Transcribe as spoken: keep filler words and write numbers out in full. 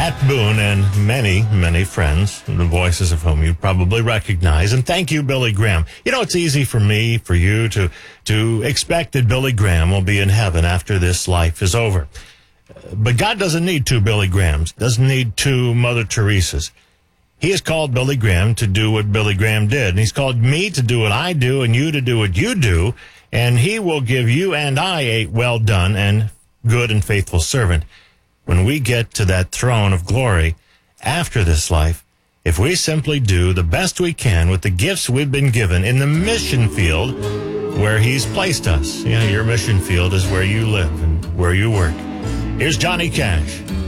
Pat Boone and many, many friends, the voices of whom you probably recognize. And thank you, Billy Graham. You know, it's easy for me, for you to, to expect that Billy Graham will be in heaven after this life is over. But God doesn't need two Billy Grahams, doesn't need two Mother Teresas. He has called Billy Graham to do what Billy Graham did. And he's called me to do what I do and you to do what you do. And he will give you and I a well done and good and faithful servant. When we get to that throne of glory after this life, if we simply do the best we can with the gifts we've been given in the mission field where he's placed us. You know, your mission field is where you live and where you work. Here's Johnny Cash.